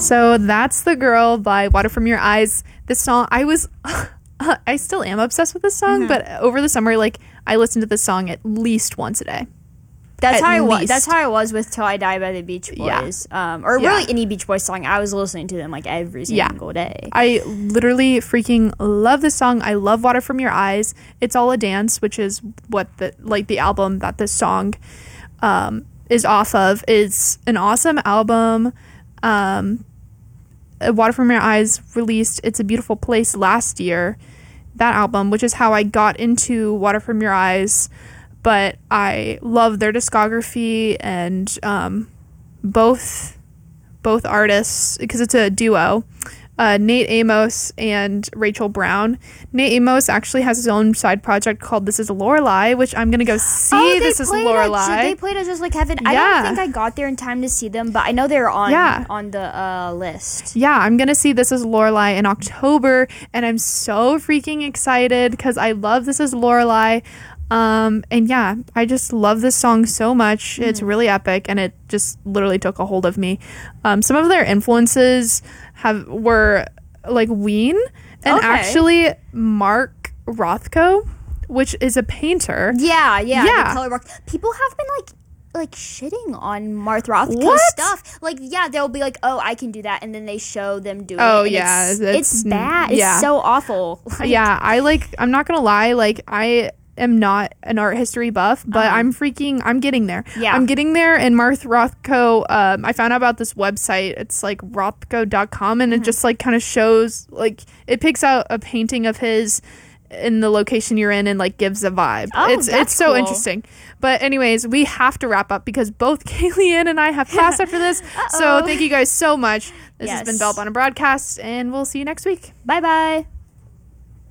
So that's The Girl by Water From Your Eyes. This song, I still am obsessed with this song, but over the summer, like, I listened to this song at least once a day. That's how I was with Till I Die by the Beach Boys. Really any Beach Boys song. I was listening to them like every single day. I literally freaking love this song. I love Water From Your Eyes. It's All a Dance, which is what the album that this song is off of, is an awesome album. Water From Your Eyes released It's a Beautiful Place last year. That album, which is how I got into Water From Your Eyes. But I love their discography, and both artists, because it's a duo, Nate Amos and Rachel Brown. Nate Amos actually has his own side project called This Is Lorelei, which I'm gonna go see. This Is Lorelei. They played at Just Like Heaven. I don't think I got there in time to see them, but I know they're on the list. Yeah, I'm gonna see This Is Lorelei in October, and I'm so freaking excited because I love This Is Lorelei. And yeah, I just love this song so much. It's really epic, and it just literally took a hold of me. Some of their influences were like Ween, and actually Mark Rothko, which is a painter. Yeah. The color rock. People have been like shitting on Mark Rothko stuff. Like, they'll be like, oh, I can do that, and then they show them doing it. Oh yeah, it's bad. It's so awful. I'm not gonna lie, like, I am not an art history buff, but I'm getting there. Yeah. I'm getting there. And Mark Rothko, I found out about this website. It's like rothko.com, and it just like kind of shows, like, it picks out a painting of his in the location you're in and like gives a vibe. It's so cool. Interesting. But anyways, we have to wrap up because both Kaylee and I have class after this. So thank you guys so much. This has been Bell Bonnet Broadcast, and we'll see you next week. Bye bye.